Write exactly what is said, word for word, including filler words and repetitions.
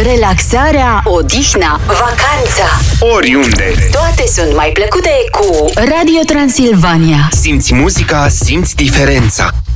relaxarea, odihna, vacanța. Oriunde. Toate sunt mai plăcute cu Radio Transilvania. Simți muzica, simți diferența.